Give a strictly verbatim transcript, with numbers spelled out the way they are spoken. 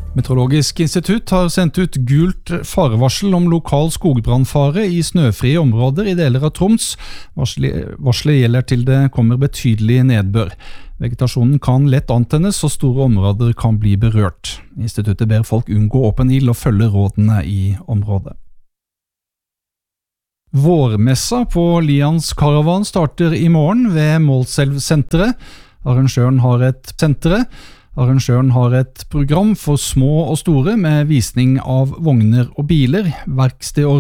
Meteorologisk institutt har sendt ut gult farevarsel om lokal skogbrannfare i snøfrie områder i deler av Troms. Varselet gjelder til det kommer betydelig nedbør. Vegetasjonen kan lett antennes, og store områder kan bli berørt. Instituttet ber folk unngå åpen ild og følge rådene i området. Vårmessa på Lians Caravan starter i morgen ved Målselv-senteret. Arrangøren har et sentere. Arrangøren har et program for små og store med visning av vogner og biler, verksted og